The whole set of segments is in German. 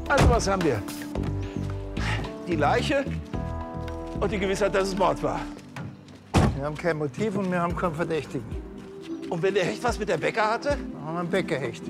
Also was haben wir? Die Leiche und die Gewissheit, dass es Mord war. Wir haben kein Motiv und wir haben keinen Verdächtigen. Und wenn der Hecht was mit der Bäcker hatte? Wir haben einen Bäckerhecht.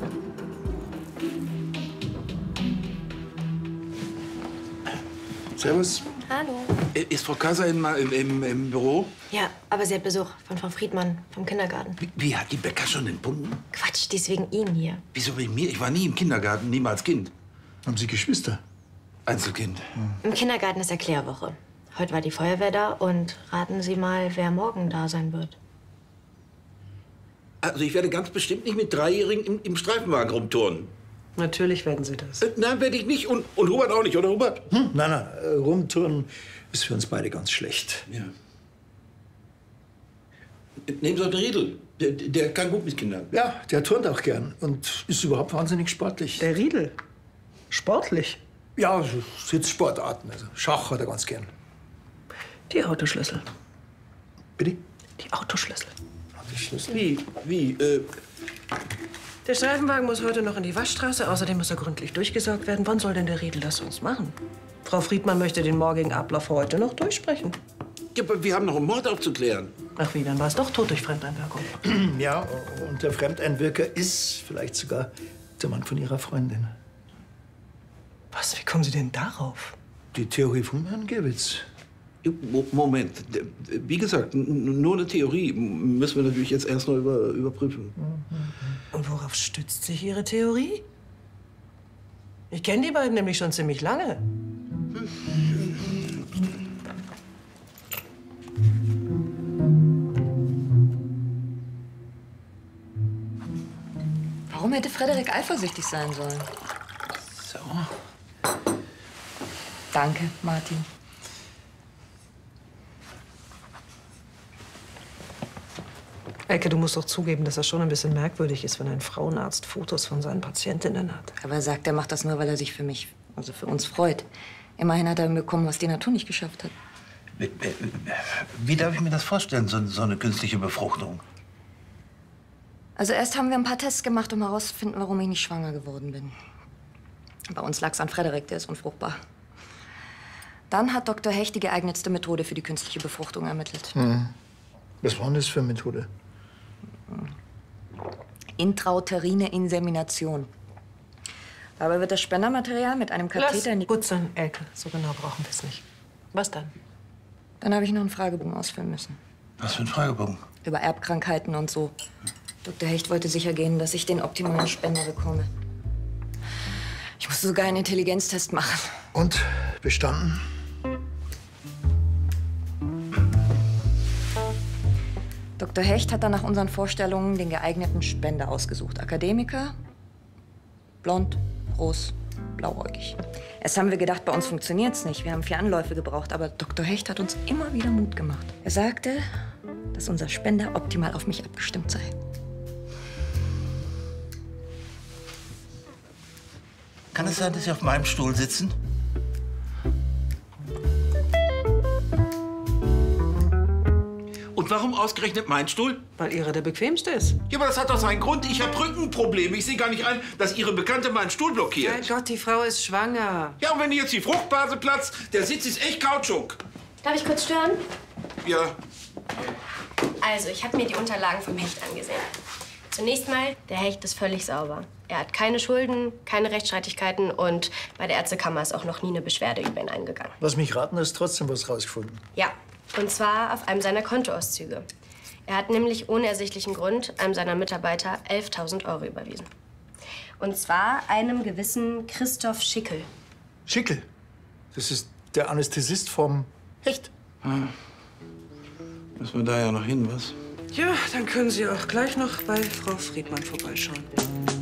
Servus. Hallo. Ist Frau Kaiser im Büro? Ja, aber sie hat Besuch von Frau Friedmann vom Kindergarten. Wie hat die Bäcker schon entbunden? Quatsch, die ist wegen ihm hier. Wieso wegen mir? Ich war nie im Kindergarten, niemals Kind. Haben Sie Geschwister? Einzelkind. Im Kindergarten ist Erklärwoche. Heute war die Feuerwehr da und raten Sie mal, wer morgen da sein wird. Also ich werde ganz bestimmt nicht mit Dreijährigen im Streifenwagen rumturnen. Natürlich werden Sie das. Nein, werde ich nicht. Und Hubert auch nicht, oder Hubert? Nein, rumturnen ist für uns beide ganz schlecht. Ja. Nehmen Sie doch den Riedel. Der kann gut mit Kindern. Ja, der turnt auch gern und ist überhaupt wahnsinnig sportlich. Der Riedel? Sportlich? Ja, so Sitzsportarten. Also Schach hat er ganz gern. Die Autoschlüssel. Bitte? Die Autoschlüssel. Die Schlüssel? Wie? Der Streifenwagen muss heute noch in die Waschstraße. Außerdem muss er gründlich durchgesaugt werden. Wann soll denn der Riedel das sonst machen? Frau Friedmann möchte den morgigen Ablauf heute noch durchsprechen. Ja, aber wir haben noch einen Mord aufzuklären. Ach wie, dann war es doch tot durch Fremdeinwirkung. Ja, und der Fremdeinwirker ist vielleicht sogar der Mann von Ihrer Freundin. Was, wie kommen Sie denn darauf? Die Theorie von Herrn Gewitz. Moment. Wie gesagt, nur eine Theorie. Müssen wir natürlich jetzt erst noch überprüfen. Und worauf stützt sich Ihre Theorie? Ich kenne die beiden nämlich schon ziemlich lange. Warum hätte Frederik eifersüchtig sein sollen? So. Danke, Martin. Elke, du musst doch zugeben, dass das schon ein bisschen merkwürdig ist, wenn ein Frauenarzt Fotos von seinen Patientinnen hat. Aber er sagt, er macht das nur, weil er sich für mich, also für uns freut. Immerhin hat er bekommen, was die Natur nicht geschafft hat. Wie darf ich mir das vorstellen, so eine künstliche Befruchtung? Also erst haben wir ein paar Tests gemacht, um herauszufinden, warum ich nicht schwanger geworden bin. Bei uns lag es an Frederik, der ist unfruchtbar. Dann hat Dr. Hecht die geeignetste Methode für die künstliche Befruchtung ermittelt. Was war denn das für eine Methode? Intrauterine Insemination. Dabei wird das Spendermaterial mit einem Katheter in die... Gut sein, Elke. So genau brauchen wir es nicht. Was dann? Dann habe ich noch einen Fragebogen ausfüllen müssen. Was für ein Fragebogen? Über Erbkrankheiten und so. Dr. Hecht wollte sicher gehen, dass ich den optimalen Spender bekomme. Ich musste sogar einen Intelligenztest machen. Und? Bestanden? Dr. Hecht hat dann nach unseren Vorstellungen den geeigneten Spender ausgesucht. Akademiker, blond, groß, blauäugig. Erst haben wir gedacht, bei uns funktioniert's nicht. Wir haben 4 Anläufe gebraucht, aber Dr. Hecht hat uns immer wieder Mut gemacht. Er sagte, dass unser Spender optimal auf mich abgestimmt sei. Kann es sein, dass Sie auf meinem Stuhl sitzen? Und warum ausgerechnet mein Stuhl? Weil Ihre der bequemste ist. Ja, aber das hat doch seinen Grund. Ich habe Rückenprobleme. Ich sehe gar nicht ein, dass Ihre Bekannte meinen Stuhl blockiert. Mein Gott, die Frau ist schwanger. Ja, und wenn jetzt die Fruchtblase platzt, der Sitz ist echt Kautschuk. Darf ich kurz stören? Ja. Also, ich habe mir die Unterlagen vom Hecht angesehen. Zunächst mal, der Hecht ist völlig sauber. Er hat keine Schulden, keine Rechtsstreitigkeiten und bei der Ärztekammer ist auch noch nie eine Beschwerde über ihn eingegangen. Lass mich raten, hast trotzdem was rausgefunden. Ja, und zwar auf einem seiner Kontoauszüge. Er hat nämlich ohne ersichtlichen Grund einem seiner Mitarbeiter 11.000 € überwiesen. Und zwar einem gewissen Christoph Schickel. Schickel? Das ist der Anästhesist vom Hecht. Müssen wir da ja noch hin, was? Ja, dann können Sie auch gleich noch bei Frau Friedmann vorbeischauen.